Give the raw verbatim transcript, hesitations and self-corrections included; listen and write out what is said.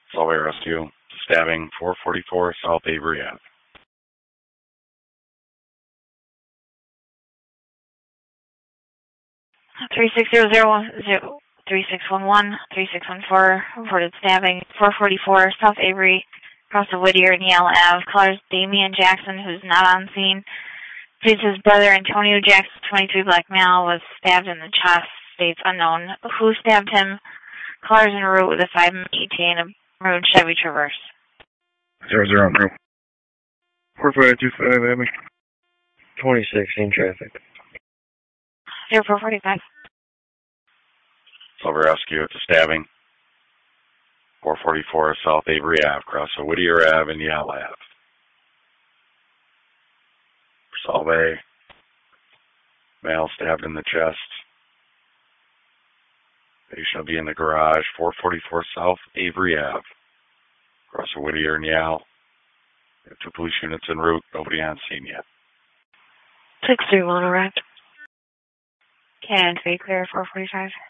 Solvay Rescue, stabbing four forty-four South Avery Ave. three six zero zero zero three six one one three six one four reported stabbing four forty-four South Avery across the Whittier and Yale Ave. Callers Damian Jackson, who's not on scene. States his brother Antonio Jackson, twenty-three, black male, was stabbed in the chest. States unknown. Who stabbed him? Callers en route with a five E T A and a maroon Chevy Traverse. Zero zero en route. four five two five Abbey. twenty-six in traffic. Zero four forty-five. Solvay Rescue, it's a stabbing. four forty-four South Avery Ave, across the Whittier Ave and Yale Ave. Solvay, male stabbed in the chest. They shall be in the garage, four forty-four South Avery Ave, across the Whittier and Yale. We have two police units en route, nobody on scene yet. six three one, arrived. Can three clear, four forty-five.